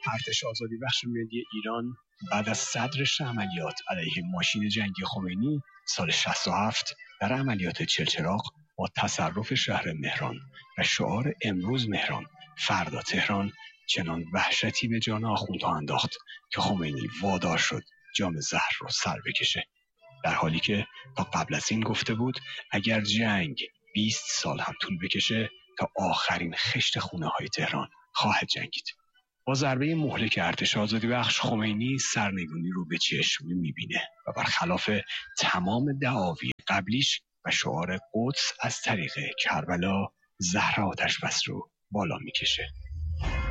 ارتش آزادی بخش ملی ایران بعد از صدر عملیات علیه ماشین جنگی خمینی سال 67 در عملیات چلچراغ با تصرف شهر مهران و شعار امروز مهران فردا تهران چنان وحشتی به جان آخوندها انداخت که خمینی وادار شد جام زهر رو سر بکشه، در حالی که تا قبل از این گفته بود اگر جنگ 20 سال هم طول بکشه تا آخرین خشت خونه های تهران خواهد جنگید. با ضربه مهلک ارتش آزادی بخش خمینی سرنگونی رو به چشم میبینه و برخلاف تمام دعاوی قبلیش و شعار قدس از طریق کربلا زهر آتش بس رو بالا میکشه.